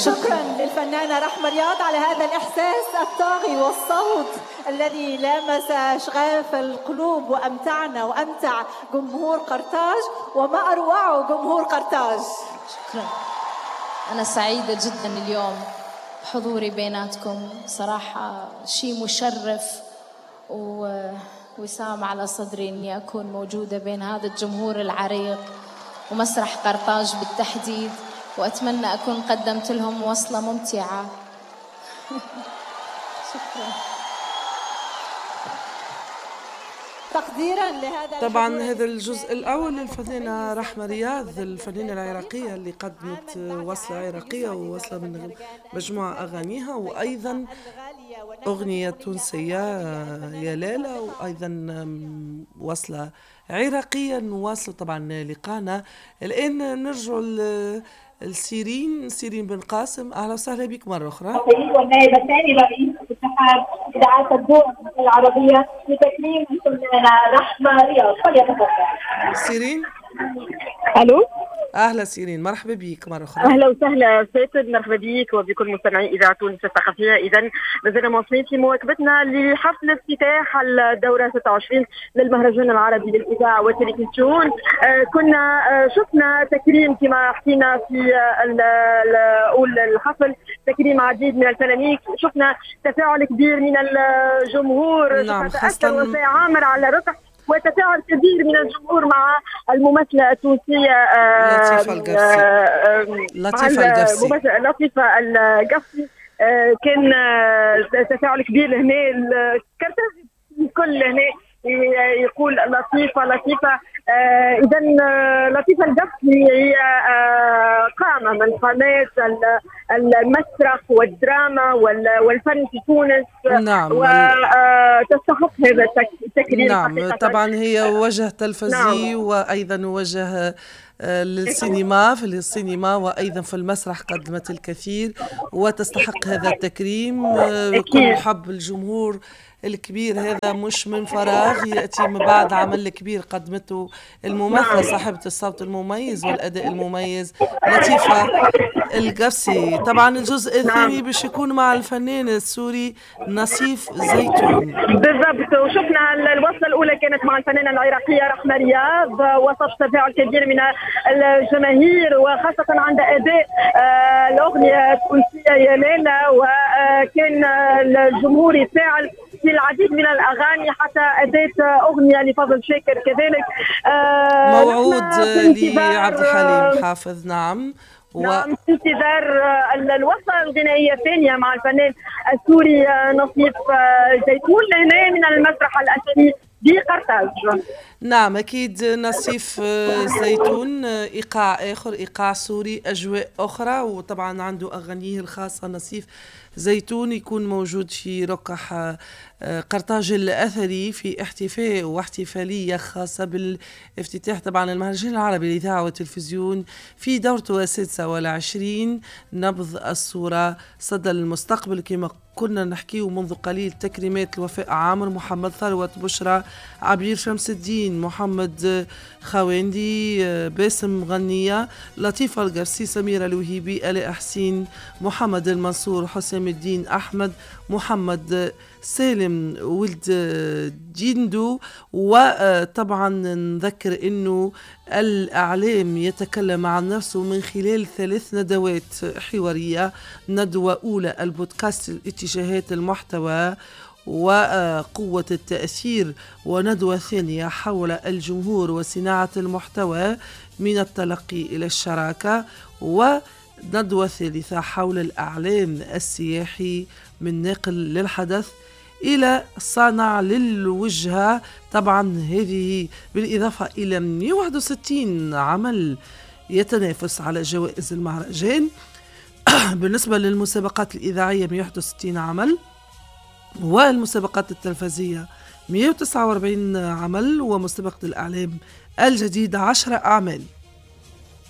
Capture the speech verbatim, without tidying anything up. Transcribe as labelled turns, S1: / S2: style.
S1: شكرا للفنانة رحمة رياض على هذا الإحساس الطاغي والصوت الذي لامس أشغاف القلوب وأمتعنا وأمتع جمهور قرطاج وما أروعه جمهور قرطاج.
S2: شكرا. أنا سعيدة جدا اليوم بحضوري بيناتكم، صراحة شيء مشرف ووسام على صدري إني أكون موجودة بين هذا الجمهور العريق ومسرح قرطاج بالتحديد، وأتمنى أكون قدمت لهم وصلة ممتعة.
S1: شكرا. تقديرا لهذا
S3: طبعا هذا الجزء الأول للفنانة رحمة رياض، الفنانة العراقية اللي قدمت وصلة عراقية ووصلة من مجموعة أغانيها، وأيضا أغنية تونسية يا ليلى، وأيضا وصلة عراقية. نواصل طبعا لقانا الآن، نرجع السيرين سيرين بن قاسم. أهلا وسهلا بك مرة أخرى.
S4: والنائب الثاني رئيس اتحاد إذاعات الضوء العربية لتكريم الفنانة رحمة رياض، فليتفضل.
S3: سيرين.
S4: ألو.
S3: أهلا سيرين، مرحبا بك مرة أخرى.
S4: أهلا وسهلا فاتن، مرحبا بك وبكل مستمعي إذاعة تونس الثقافية. إذا مازلنا مواصلين في مواكبتنا لحفل افتتاح الدورة ستة وعشرين للمهرجان العربي للإذاعة والتلفزيون. آه كنا آه شفنا تكريم كما حكينا في أول الحفل، تكريم عديد من الفنانين، شفنا تفاعل كبير من الجمهور.
S3: نعم،
S4: خاصة وفاء عامر على رفح وتفاعل كبير من الجمهور مع الممثلة التونسية
S3: لطيفة القرسي. لطيفة القرسي
S4: لطيفة القرسي كان تفاعل كبير هنا، كرتاج الكل هنا يقول لطيفة لطيفة. آه إذا لطيفة القرسي هي آه قامة من قامات المسرح والدراما والفن في تونس.
S3: نعم.
S4: وتستحق آه هذا التكريم.
S3: نعم حقيقة. طبعا هي وجه تلفزي. نعم. وأيضا وجه للسينما في السينما وأيضا في المسرح قدمت الكثير وتستحق هذا التكريم. كل حب الجمهور الكبير هذا مش من فراغ، يأتي من بعد عمل كبير قدمته الممثلة صاحبة الصوت المميز والأداء المميز لطيفة القرسي. طبعا الجزء الثاني باش يكون مع الفنان السوري نصيف زيتون.
S4: بالضبط، وشفنا الوصلة الأولى كانت مع الفنانة العراقية رحمة رياض، وسط تفاعل كبير من الجماهير وخاصة عند أداء الأغنية التونسية يا ليلى، وكان الجمهور يتفاعل في العديد من الأغاني حتى أديت أغنية لفضل شاكر كذلك.
S3: آه موعود لعبد الحليم حافظ. نعم.
S4: و... نعم، في انتظار الوصلة الغنائية الثانية مع الفنان السوري نصيف زيتون هنا من المسرح الأثري بقرطاج.
S3: نعم أكيد، نصيف زيتون إيقاع آخر، إيقاع سوري، أجواء أخرى، وطبعا عنده أغانيه الخاصة. نصيف زيتون يكون موجود في رقح قرطاج الأثري في احتفاء واحتفالية خاصة بالافتتاح طبعا المهرجان العربي للإذاعة والتلفزيون في دورته السادسة والعشرين. نبض الصورة صدى المستقبل كما كنا نحكيه منذ قليل. تكريمات لوفاء عامر، محمد ثروت، بشرى، عبير شمس الدين، محمد خواندي، باسم غنية، لطيفة القرسي، سميرة الوهيبي، آلاء حسين، محمد المنصور، حسام الدين أحمد، محمد سالم ولد جندو. وطبعا نذكر انه الاعلام يتكلم عن نفسه من خلال ثلاث ندوات حواريه. ندوه اولى البودكاست اتجاهات المحتوى وقوة التأثير، وندوة ثانية حول الجمهور وصناعة المحتوى من التلقي إلى الشراكة، وندوة ثالثة حول الإعلام السياحي من ناقل للحدث إلى صانع للوجهة. طبعا هذه بالإضافة إلى مئة وواحد وستين عمل يتنافس على جوائز المهرجان. بالنسبة للمسابقات الإذاعية مئة وواحد وستين عمل، والمسابقات التلفزية مئة وتسعة وأربعين عمل، ومسابقة الإعلام الجديدة عشرة أعمال.